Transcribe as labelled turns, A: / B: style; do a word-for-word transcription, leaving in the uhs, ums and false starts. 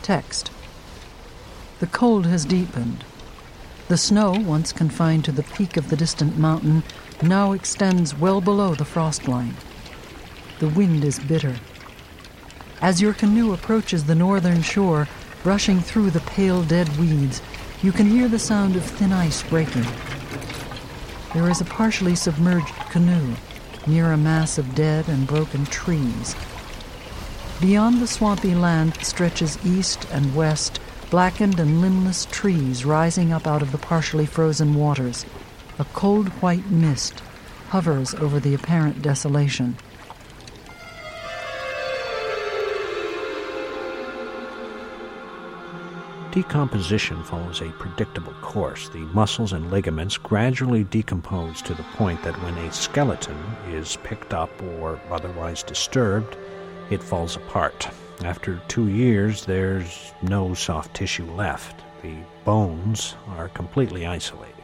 A: Text. The cold has deepened. The snow, once confined to the peak of the distant mountain, now extends well below the frost line. The wind is bitter. As your canoe approaches the northern shore, brushing through the pale dead weeds, you can hear the sound of thin ice breaking. There is a partially submerged canoe near a mass of dead and broken trees. Beyond the swampy land stretches east and west, blackened and limbless trees rising up out of the partially frozen waters. A cold white mist hovers over the apparent desolation.
B: Decomposition follows a predictable course. The muscles and ligaments gradually decompose to the point that when a skeleton is picked up or otherwise disturbed, it falls apart. After two years, there's no soft tissue left. The bones are completely isolated.